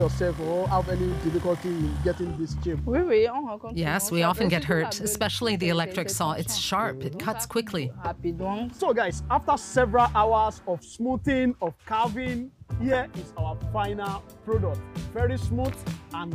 yourself or have any difficulty in getting this chip? Yes, we often get hurt, especially the electric saw. It's sharp, it cuts quickly. So guys, after several hours of smoothing, of carving, here is our final product. Very smooth and